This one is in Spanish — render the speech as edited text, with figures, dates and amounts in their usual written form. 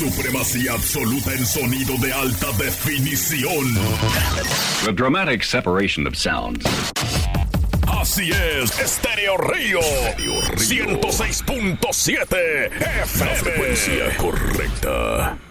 supremacía absoluta en sonido de alta definición. The dramatic separation of sounds. Así es, Estéreo Río. 106.7 FM. La frecuencia correcta.